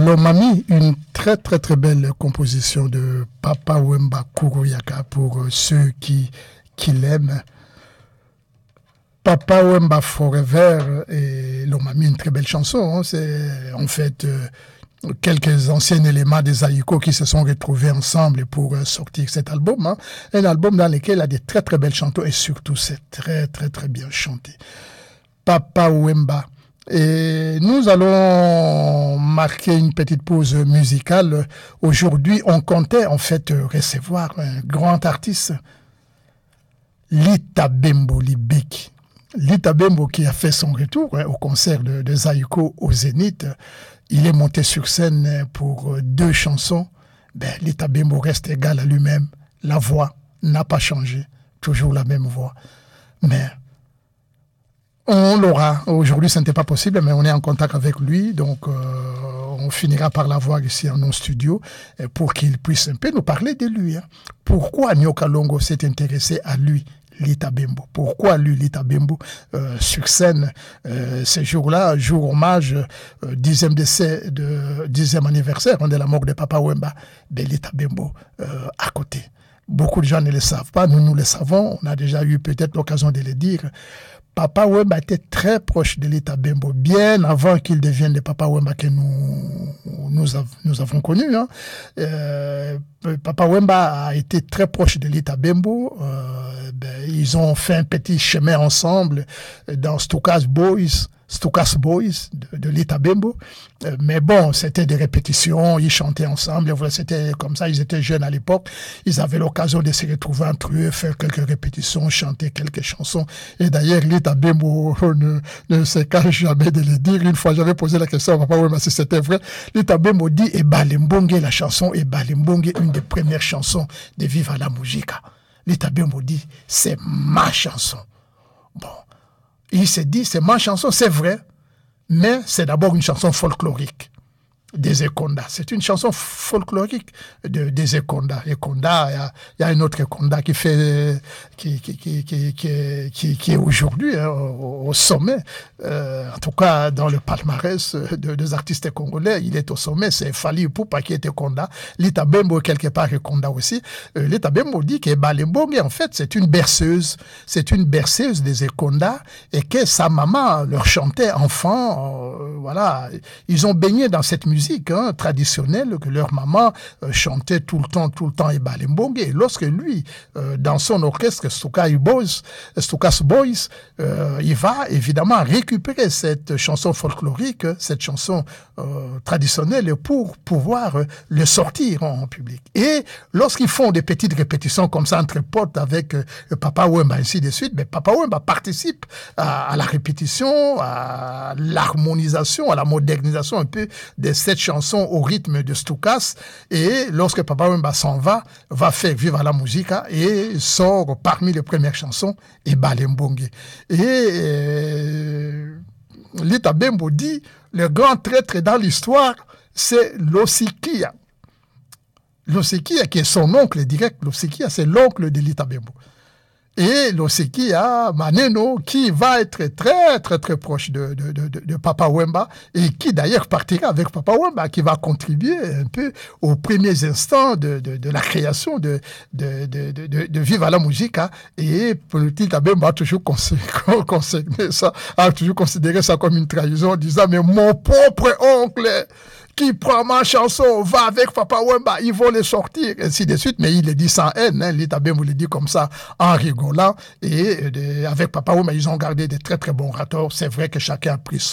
Lomami, une très très très belle composition de Papa Wemba Kuroyaka pour ceux qui l'aiment. Papa Wemba Forever et Lomami, une très belle chanson. Hein. C'est en fait quelques anciens éléments des Zaïko qui se sont retrouvés ensemble pour sortir cet album. Hein. Un album dans lequel il y a des très très belles chansons et surtout c'est très très très bien chanté. Papa Wemba. Et nous allons marquer une petite pause musicale. Aujourd'hui, on comptait en fait recevoir un grand artiste, Lita Bembo Libeki. Lita Bembo qui a fait son retour au concert de Zaïko au Zénith. Il est monté sur scène pour 2 chansons. Lita Bembo reste égal à lui-même. La voix n'a pas changé. Toujours la même voix. Mais on l'aura. Aujourd'hui, ce n'était pas possible, mais on est en contact avec lui. Donc, on finira par l'avoir ici en nos studios pour qu'il puisse un peu nous parler de lui. Hein. Pourquoi Nyoka Longo s'est intéressé à lui, Lita Bembo? Pourquoi lui, Lita Bembo, sur scène, ce jour-là, jour hommage, 10e anniversaire de la mort de Papa Wemba, de Lita Bembo à côté. Beaucoup de gens ne le savent pas, nous le savons, on a déjà eu peut-être l'occasion de le dire. Papa Wemba était très proche de Lita Bembo, bien avant qu'il devienne le Papa Wemba que nous avons connu. Hein. Papa Wemba a été très proche de Lita Bembo. Ils ont fait un petit chemin ensemble dans Stukas Boys de Lita Bembo. Mais bon, c'était des répétitions, ils chantaient ensemble, voilà, c'était comme ça, ils étaient jeunes à l'époque, ils avaient l'occasion de se retrouver entre eux, faire quelques répétitions, chanter quelques chansons. Et d'ailleurs, Lita Bembo ne se cache jamais de le dire. Une fois, j'avais posé la question à Papa Wemba si c'était vrai. Lita Bembo dit Ebalimbonge, la chanson Ebalimbonge, une des premières chansons de Viva la Musica. Lita Bembo dit, c'est ma chanson. Bon. Il s'est dit, c'est ma chanson, c'est vrai, mais c'est d'abord une chanson folklorique des Ekonda. C'est une chanson folklorique des Ekonda. Ekonda, il y a un autre Ekonda qui est aujourd'hui au sommet. En tout cas, dans le palmarès des artistes congolais, il est au sommet. C'est Fally Ipupa qui est Ekonda. Lita Bembo, quelque part, Ekonda aussi. Lita Bembo dit que Balembonge, en fait, c'est une berceuse. C'est une berceuse des Ekonda et que sa maman leur chantait enfant. Voilà. Ils ont baigné dans cette musique traditionnelle que leur maman chantait tout le temps et Balembonge. Et lorsque lui, dans son orchestre Stukas Boys, il va évidemment récupérer cette chanson folklorique, cette chanson traditionnelle pour pouvoir le sortir en public. Et lorsqu'ils font des petites répétitions comme ça entre potes avec Papa Wemba, ainsi de suite, mais Papa Wemba participe à la répétition, à l'harmonisation, à la modernisation un peu de cette chanson au rythme de Stukas. Et lorsque Papa Wemba s'en va faire Viva la Musica et sort parmi les premières chansons et Balembonge. Et Lita Bembo dit, le grand traître dans l'histoire, c'est Losikia. Losikia, qui est son oncle direct, Losikia, c'est l'oncle de Lita Bembo. Et Losikia Maneno, qui va être très très très proche de Papa Wemba et qui d'ailleurs partira avec Papa Wemba, qui va contribuer un peu aux premiers instants de la création de Viva la Musica. Et Lita Bemba a toujours considéré ça comme une trahison en disant, mais mon propre oncle qui prend ma chanson, va avec Papa Wemba, ils vont les sortir, ainsi de suite. Mais il le dit sans haine, Lita Bembo le dit comme ça, en rigolant. Et avec Papa Wemba, ils ont gardé de très très bons rapports. C'est vrai que chacun a pris